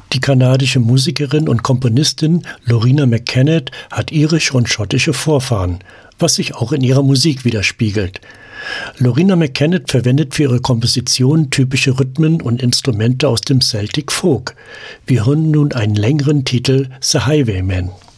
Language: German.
Die kanadische Musikerin und Komponistin Loreena McKennitt hat irische und schottische Vorfahren, was sich auch in ihrer Musik widerspiegelt. Loreena McKennitt verwendet für ihre Komposition typische Rhythmen und Instrumente aus dem Celtic Folk. Wir hören nun einen längeren Titel, The Highwayman.